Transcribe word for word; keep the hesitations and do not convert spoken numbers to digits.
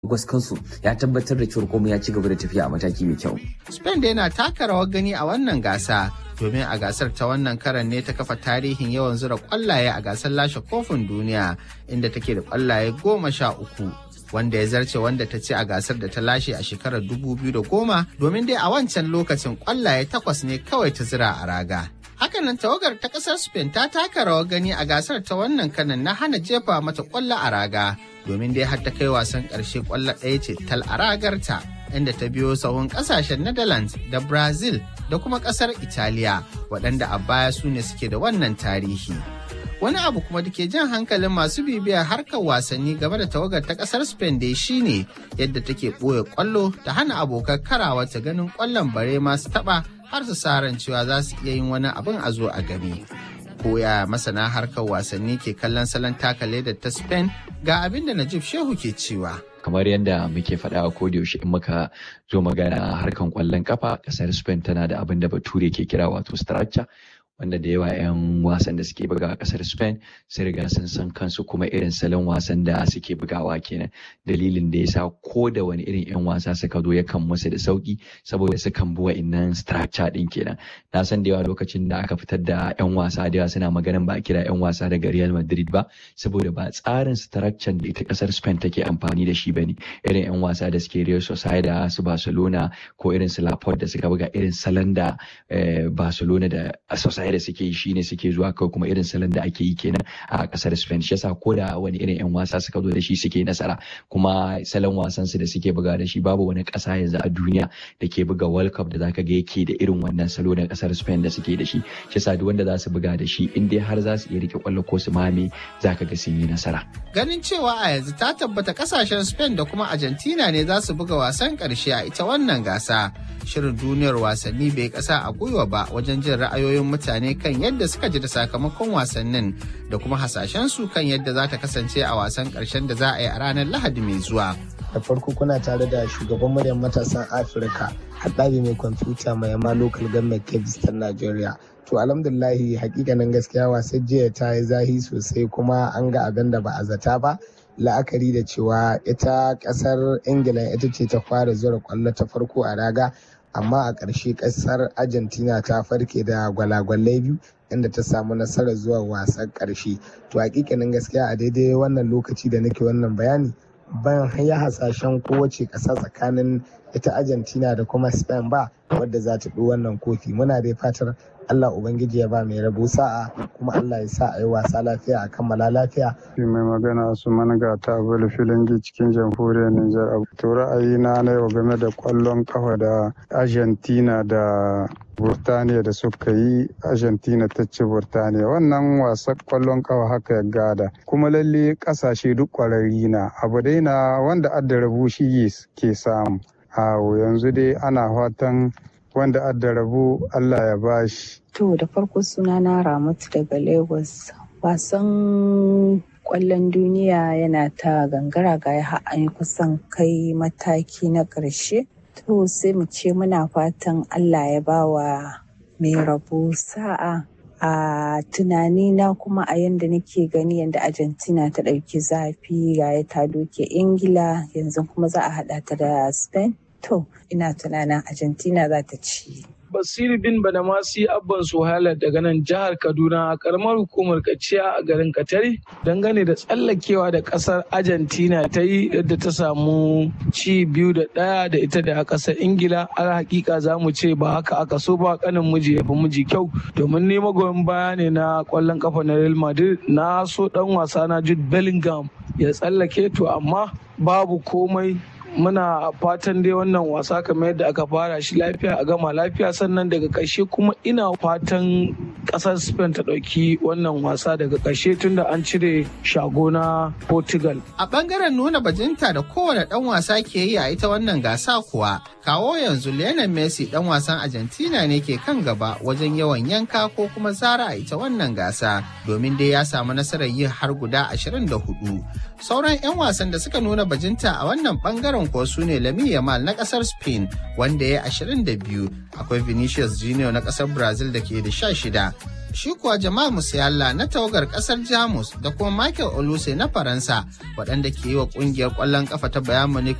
Gwaskansu ya tabbatar da cewa komai ya ci gaba da tafiya a mataki mai kyau. Spain dai na taka rawar gani a wannan gasa domin a gasar ta wannan karan ne ta kafa tarihin yawan zura kwallaye a gasar lashe kofin duniya inda take da kwallaye goma sha uku wanda ya zarce wanda ta ce a gasar da ta lashe a shekarar dubu biyu da goma domin dai a wancan lokacin kwallaye takwas ne kawai ta zira a raga. Hakanan tawagar ta kasar Spain ta taka rawar gani a gasar ta wannan kanan na hana jefa mata kwallo a raga domin dai har ta kai wasan ƙarshe kwallo ɗaya ce tal a ragarta inda ta biyo sahun ƙasashen Netherlands da Brazil da kuma ƙasar Italiya waɗanda a baya su ne suke da wannan tarihi. Wani abu kuma da ke jan hankalin masu bibiyar harkar wasanni game da tawagar ta ƙasar Spain dai shine yadda take ɓoye kwallo ta hana abokan karawa ta ganin kwallon bare masu taɓa har su sa ran cewa za su iya yin wani abin a zo a gani. Koya masana harkar wasanni ke kallon salon taka ledar ta Spain ga abin da Najib Shehu ke cewa. Kamar yadda muke faɗa a yaushe in muka zo magana harkan ƙwallon kafa, ƙasar Spain tana da abin da Bature ke kira wato structure, wanda da yawa 'yan wasan da suke buga a ƙasar Spain sun riga sun san kansu kuma irin salon wasan da suke bugawa kenan. Dalilin da yasa ko da wani irin 'yan wasa suka zo yakan musu da sauki saboda sukan bi wa'innan structure din kenan. Na san da yawa lokacin da aka fitar da 'yan wasa da yawa suna maganan ba a kira 'yan wasa daga Real Madrid ba saboda ba tsarin structure da ita ƙasar Spain take amfani da shi bane. Irin 'yan wasa da suke Real Sociedad, su Barcelona ko irin su Laporte da suka buga irin salon da Barcelona da Sociedad da suke yi shine suke zuwa kawai kuma irin salon da ake yi kenan a kasar Spain. Shi yasa ko da wani irin 'yan wasa suka zo da shi suke nasara, kuma salon wasan su da suke buga da shi babu wani kasa yanzu a duniya da ke buga World Cup da zaka ga yake da irin wannan salo na kasar Spain da suke da shi. Shi yasa duk wanda za su buga da shi in dai har za su iya rike kwallo ko su mame zaka ga sun yi nasara. Ganin cewa a yanzu ta tabbata kasashen Spain da kuma Argentina ne za su buga wasan karshe a ita wannan gasa. Shirin duniyar wasanni bai kasa a gwiwa ba wajen jin ra'ayoyin mutane kan yadda suka ji da sakamakon wasannin da kuma hasashen su kan yadda za ta kasance a wasan karshen da za a yi a ranar Lahadi mai zuwa. Da farko kuna tare da shugaban muryar matasan Afirka, haɗari mai kwamfuta mai yamma local government Kebbi ta Najeriya. To alhamdulillahi hakikanin gaskiya wasan jiya ta yi zahi sosai kuma an ga abin da ba a zata ba. La'akari da cewa ita kasar Ingila ita ce ta fara zura kwallo ta farko a raga, amma a ƙarshe ƙasar Argentina ta farke da gwalagwalai biyu inda ta samu nasarar zuwa wasan ƙarshe. To hakikanin gaskiya a daidai wannan lokaci da nake wannan bayani ban ya hasashen kowace ƙasa tsakanin ita Argentina da kuma Spain ba wadda za ta ɗo wannan kofi. Muna dai fatar Allah Ubangiji ya ba mai rabo sa'a kuma Allah ya sa a yi wasa lafiya a kammala lafiya. Mai magana su manga ta bala filangi cikin jamhuriyar Nijar. To ra'ayi na na yau game da kwallon kafa da Argentina da Burtaniya da suka yi, Argentina ta ci Burtaniya. Wannan wasan kwallon kafa haka ya gada. Kuma lalle kasashe duk kwararri na. Abu dai na wanda adda rabu shi ke samu. Awo yanzu dai ana fatan wanda adda rabu Allah ya bashi. To da farko suna na Ramatu daga Lagos. Wasan kwallon duniya yana ta gangara ga ya an kusan kai mataki na ƙarshe. To sai mu ce muna fatan Allah ya bawa mai rabo sa'a. A tunani na kuma a yanda nake gani yanda Argentina ta ɗauki zafi ga ya ta doke Ingila yanzu kuma za a haɗa ta da Spain. To, ina tunanin Argentina za ta ci. Basiru bin Badamasi Abban Suhaila daga nan jihar Kaduna a karamar hukumar Kaciya a garin Katari dangane da tsallakewa da kasar Argentina ta yi yadda ta samu ci biyu da ɗaya da ita da kasar Ingila. A hakika za mu ce ba haka aka so ba, kanin miji ya fi miji kyau, domin ne magoyin baya ne na kwallon kafa na Real Madrid. Na so dan wasa na Jude Bellingham ya tsallake, to amma babu komai. Muna fatan dai wannan wasa kamar yadda aka fara shi lafiya a gama lafiya, sannan daga ƙarshe kuma ina fatan ƙasar Spain ta ɗauki wannan wasa daga ƙarshe tunda an cire shago na Portugal. A ɓangaren nuna bajinta da kowane ɗan wasa ke yi a ita wannan gasa kuwa, kawo yanzu Lionel Messi ɗan wasan Argentina ne ke kan gaba wajen yawan yanka ko kuma zara a ita wannan gasa, domin dai ya samu nasarar yin har guda ashirin da hudu. Sauran 'yan wasan da suka nuna bajinta a wannan ɓangaren sauran kuwa su ne Lamine Yamal na kasar Spain wanda ya yi ashirin da biyu, akwai Vinicius Junior na kasar Brazil da ke da sha shida. Shi kuwa Jamal Musiala na tawagar kasar Jamus da kuma Michael Olise na Faransa waɗanda ke yi wa ƙungiyar ƙwallon ƙafa ta Bayern Munich